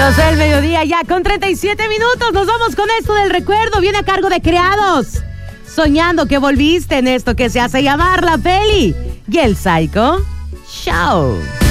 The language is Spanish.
12 del mediodía ya con 37 minutos. Nos vamos con esto del recuerdo. Viene a cargo de Creados. Soñando que volviste en esto que se hace llamar La Peli y el Psycho Show.